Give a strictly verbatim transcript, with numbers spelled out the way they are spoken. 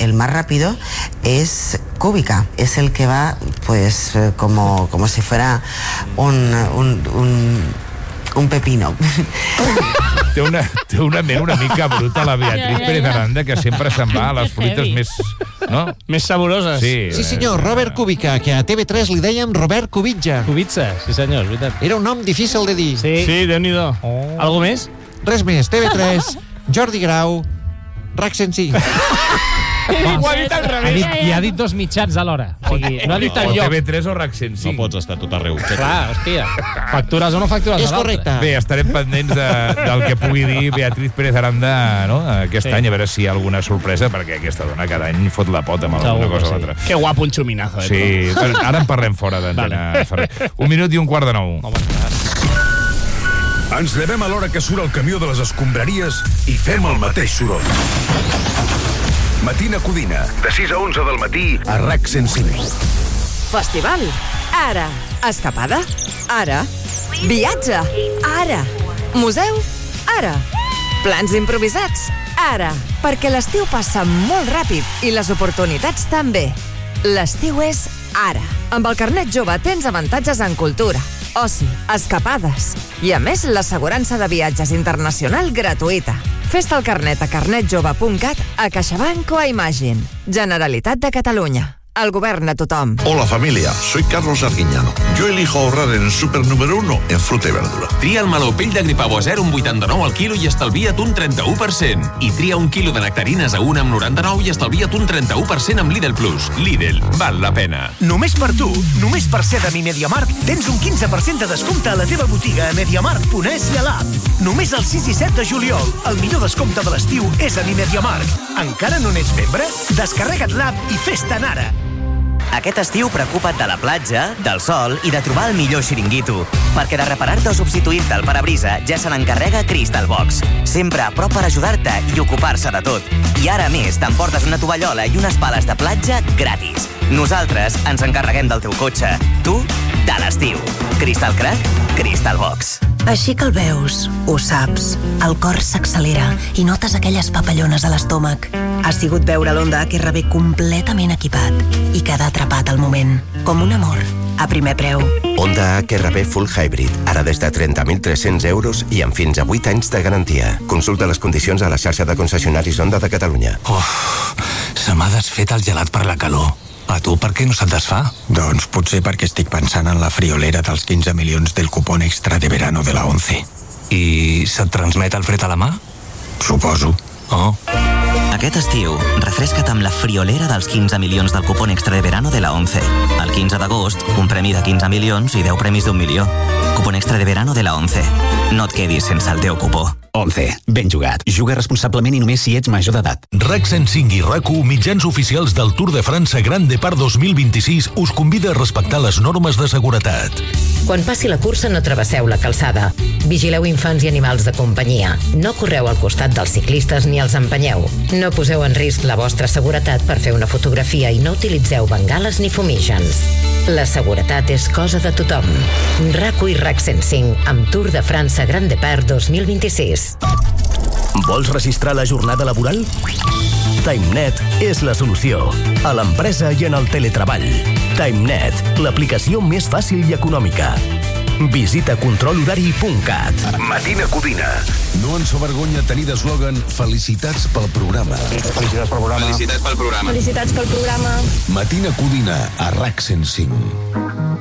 el más rápido es Kubica, es el que va pues como, como si fuera un, un, un, un pepino. Té una, té una ment una mica bruta la Beatriz Pérez Aranda, que sempre se'n va a les fruites més... No? Més saboroses. Sí, Sí, senyor, Robert Kubica, que a T V tres li dèiem Robert Kubitza. Kubitza, sí senyor, és veritat. Era un nom difícil de dir. Sí, sí, Déu-n'hi-do. Oh. Algú més? Res més, T V tres, Jordi Grau, RAC cent cinc. Ho ha dit al revés. I ha dit dos mitjans alhora. O sigui, no ha dit el O lloc. T V tres o RAC cent cinc. No pots estar tot arreu. Clar, hòstia. Factures o no factures És a l'altre. correcte. Bé, estarem pendents de, del que pugui dir Beatriz Pérez Aranda, no? Aquest Sí. any, a veure si hi ha alguna sorpresa, perquè aquesta dona cada any fot la pota amb alguna Segur que cosa o sí. l'altra. Que guapo un xuminazo. Eh, Sí, bueno, ara en parlem fora d'antena, Ferrer. Un minut i un quart de nou. Ens llevem a l'hora que surt el camió de les escombraries i fem el mateix soroll. Matina Codina, de sis a onze del matí, a RAC cent cinc. Festival, ara. Escapada, ara. Viatge, ara. Museu, ara. Plans improvisats, ara. Perquè l'estiu passa molt ràpid i les oportunitats també. L'estiu és ara. Amb el carnet jove tens avantatges en cultura, oci, escapades i, a més, l'assegurança de viatges internacional gratuïta. Fes-te el carnet a carnet jove punt cat, a CaixaBank o a Imagine. Generalitat de Catalunya. El govern a tothom. Hola familia, soy Carlos Arguiñano. Yo elijo ahorrar en el súper número uno en fruta y verdura. Tria el meló pell de gripau a zero amb vuitanta-nou al quilo i estalvia't un trenta-u per cent. I tria un quilo de nectarines a un amb noranta-nou i estalvia't un trenta-u per cent amb Lidl Plus. Lidl, val la pena. Només per tu, només per ser de Mi MediaMarkt, tens un quinze per cent de descompte a la teva botiga a mediamarkt punt es i a l'app. Només el sis i set de juliol, el millor descompte de l'estiu és a Mi MediaMarkt. Encara no n'ets membre? Descarrega't l'app i fes-te'n ara. Aquest estiu preocupa't de la platja, del sol i de trobar el millor xiringuito. Perquè de reparar-te o substituir-te el parabrisa ja se n'encarrega Crystal Box. Sempre a prop per ajudar-te i ocupar-se de tot. I ara a més t'emportes una tovallola i unes pales de platja gratis. Nosaltres ens encarreguem del teu cotxe. Tu, de l'estiu. Crystal Crack, Crystal Box. Així que el veus, ho saps, el cor s'accelera i notes aquelles papallones a l'estómac. Ha sigut veure l'Honda H R V completament equipat i quedar atrapat al moment, com un amor, a primer preu. Honda H R V Full Hybrid, ara des de trenta mil tres-cents euros i amb fins a vuit anys de garantia. Consulta les condicions a la xarxa de concessionaris Honda de Catalunya. Uf, se m'ha desfet el gelat per la calor. A tu per què no se't desfà? Doncs potser perquè estic pensant en la friolera dels quinze milions del cupón extra de verano de la ONCE. I se't transmet el fred a la mà? Suposo. Oh. Aquest estiu, refresca't amb la friolera dels quinze milions del cupón extra de verano de la ONCE. El quinze d'agost, un premi de quinze milions i deu premis d'un milió. Cupón extra de verano de la ONCE. No et quedis sense el teu cupó. ONCE. Ben jugat. Juga responsablement i només si ets major d'edat. RAC cent cinc i RAC u, mitjans oficials del Tour de França Gran Depart dos mil vint-i-sis, us convida a respectar les normes de seguretat. Quan passi la cursa no travesseu la calçada. Vigileu infants i animals de companyia. No correu al costat dels ciclistes ni els empenyeu. No poseu en risc la vostra seguretat per fer una fotografia i no utilitzeu bengales ni fumígens. La seguretat és cosa de tothom. RAC u i RAC cent cinc amb Tour de França Gran Depart dos mil vint-i-sis. Vols registrar la jornada laboral? TimeNet és la solució. A l'empresa i en el teletreball. TimeNet, l'aplicació més fàcil i econòmica. Visita control horari punt cat. Matina Codina. No ens fa vergonya tenir d'eslògan felicitats pel programa. Felicitats pel programa. Felicitats pel programa. Felicitats pel programa. Matina Codina, a RAC cent cinc.